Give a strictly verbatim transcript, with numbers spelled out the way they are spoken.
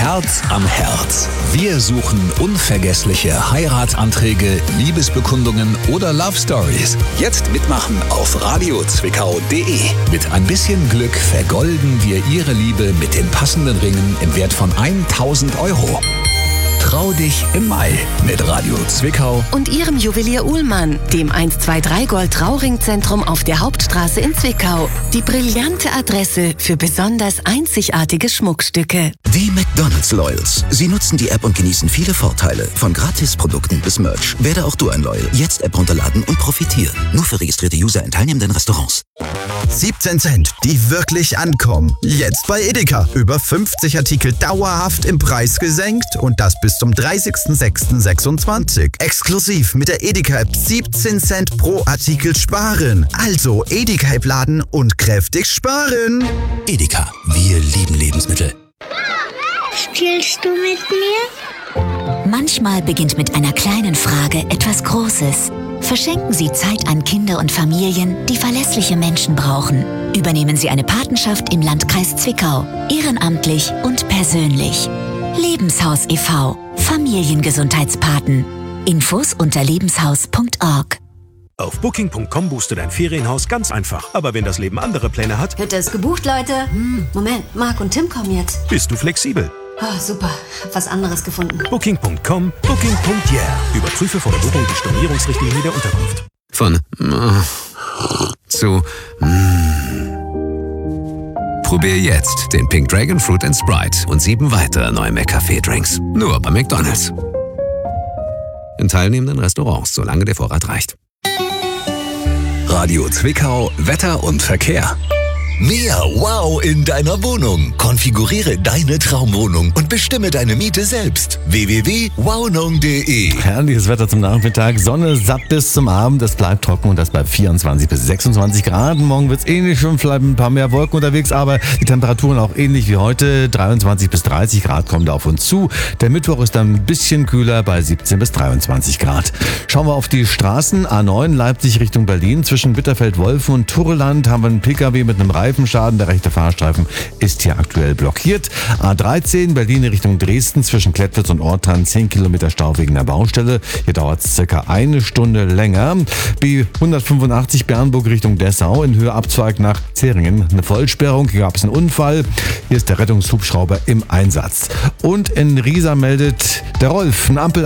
Herz am Herz. Wir suchen unvergessliche Heiratsanträge, Liebesbekundungen oder Love Stories. Jetzt mitmachen auf radio zwickau punkt de. Mit ein bisschen Glück vergolden wir Ihre Liebe mit den passenden Ringen im Wert von tausend Euro. Trau dich im Mai mit Radio Zwickau und Ihrem Juwelier Uhlmann, dem eins zwei drei Gold Trauringzentrum auf der Hauptstraße in Zwickau. Die brillante Adresse für besonders einzigartige Schmuckstücke. Die McDonald's Loyals. Sie nutzen die App und genießen viele Vorteile. Von Gratisprodukten bis Merch. Werde auch du ein Loyal. Jetzt App runterladen und profitieren. Nur für registrierte User in teilnehmenden Restaurants. siebzehn Cent, die wirklich ankommen. Jetzt bei Edeka. Über fünfzig Artikel dauerhaft im Preis gesenkt und das bis zum dreißigsten sechsten sechsundzwanzig. Exklusiv mit der Edeka-App siebzehn Cent pro Artikel sparen. Also Edeka-App laden und kräftig sparen. Edeka, wir lieben Lebensmittel. Spielst du mit mir? Manchmal beginnt mit einer kleinen Frage etwas Großes. Verschenken Sie Zeit an Kinder und Familien, die verlässliche Menschen brauchen. Übernehmen Sie eine Patenschaft im Landkreis Zwickau, ehrenamtlich und persönlich. Lebenshaus e V – Familiengesundheitspaten. Infos unter lebenshaus punkt org. Auf booking punkt com buchst du dein Ferienhaus ganz einfach. Aber wenn das Leben andere Pläne hat, Hütte ist gebucht, Leute. Hm, Moment, Marc und Tim kommen jetzt. bist du flexibel. Oh, super, hab was anderes gefunden. booking punkt com, booking punkt yeah. Überprüfe vor der Buchung die Stornierungsrichtlinie der Unterkunft. Von äh, zu mm. Probier jetzt den Pink Dragon Fruit and Sprite und sieben weitere neue McCafé-Drinks. Nur bei McDonald's. In teilnehmenden Restaurants, solange der Vorrat reicht. Radio Zwickau, Wetter und Verkehr. Mehr Wow in deiner Wohnung. Konfiguriere deine Traumwohnung und bestimme deine Miete selbst. w w w punkt wownung punkt de. Herrliches Wetter zum Nachmittag. Sonne satt bis zum Abend. Es bleibt trocken und das bei vierundzwanzig bis sechsundzwanzig Grad. Morgen wird es ähnlich, schon vielleicht ein paar mehr Wolken unterwegs, aber die Temperaturen auch ähnlich wie heute. dreiundzwanzig bis dreißig Grad kommt auf uns zu. Der Mittwoch ist dann ein bisschen kühler bei siebzehn bis dreiundzwanzig Grad. Schauen wir auf die Straßen. A neun Leipzig Richtung Berlin. Zwischen Bitterfeld-Wolfen und Turreland haben wir einen Pkw mit einem Reifenschaden. Der rechte Fahrstreifen ist hier aktuell blockiert. A dreizehn Berlin Richtung Dresden zwischen Klettwitz und Orthan zehn Kilometer Stau wegen der Baustelle. Hier dauert es circa eine Stunde länger. B hundertfünfundachtzig Bernburg Richtung Dessau in Höhe Abzweig nach Zeringen. Eine Vollsperrung. Hier gab es einen Unfall. Hier ist der Rettungshubschrauber im Einsatz. Und in Riesa meldet der Rolf eine Ampel